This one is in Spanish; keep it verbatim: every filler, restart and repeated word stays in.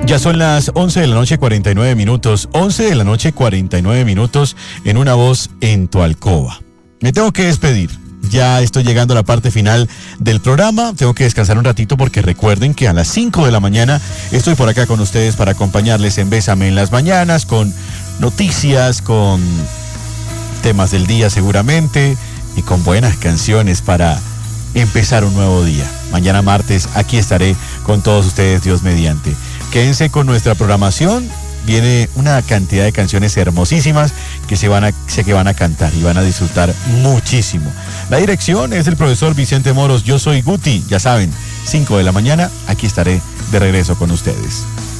Ya son las once de la noche, cuarenta y nueve minutos. once de la noche, cuarenta y nueve minutos en Una Voz en tu Alcoba. Me tengo que despedir. Ya estoy llegando a la parte final del programa. Tengo que descansar un ratito porque recuerden que a las cinco de la mañana estoy por acá con ustedes para acompañarles en Bésame en las mañanas, con noticias, con temas del día seguramente y con buenas canciones para empezar un nuevo día. Mañana martes aquí estaré con todos ustedes, Dios mediante. Quédense con nuestra programación. Viene una cantidad de canciones hermosísimas que se van a, sé que van a cantar y van a disfrutar muchísimo. La dirección es del profesor Vicente Moros. Yo soy Guti, ya saben, cinco de la mañana, aquí estaré de regreso con ustedes.